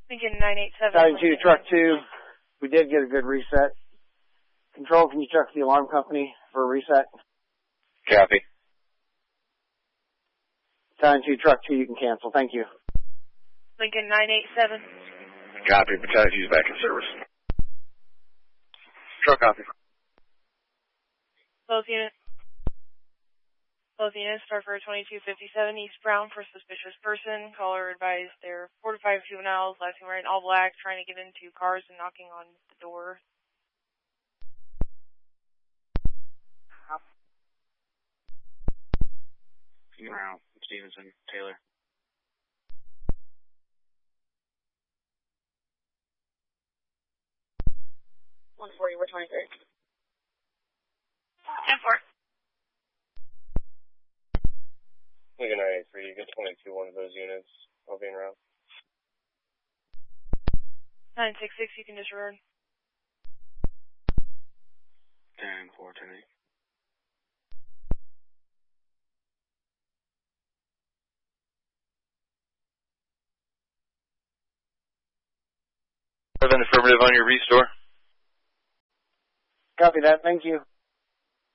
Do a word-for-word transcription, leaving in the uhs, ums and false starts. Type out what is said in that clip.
Lincoln nine eight seven. Battalion two, truck two. We did get a good reset. Control, can you check the alarm company for a reset? Copy. Battalion two, truck two, you can cancel. Thank you. Lincoln nine eight seven. Copy. Battalion two is back in service. Truck copy. Both units. Both units, start for twenty-two fifty-seven East Brown for suspicious person. Caller advised they're four to five juveniles, last seen wearing all black, trying to get into cars and knocking on the door. Brown, Stevenson, Taylor. one forty, we're twenty-three. ten four. Lincoln nine eight three, you get twenty-two, one of those units. I'll be in route. nine six six, you can disregard. ten four, ten eight. An affirmative on your restore. Copy that. Thank you.